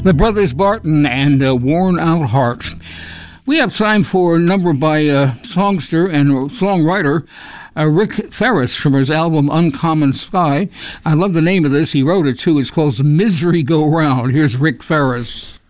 The Brothers Barton and Worn Out Heart. We have time for a number by songster and songwriter Rick Ferris from his album Uncommon Sky. I love the name of this. He wrote it too. It's called Misery Go Round. Here's Rick Ferris.